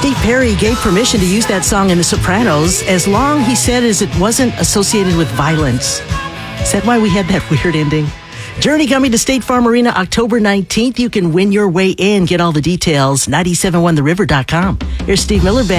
Steve Perry gave permission to use that song in The Sopranos as long, he said, as it wasn't associated with violence. Is that why we had that weird ending? Journey coming to State Farm Arena October 19th. You can win your way in. Get all the details. 971theriver.com. Here's Steve Miller Band.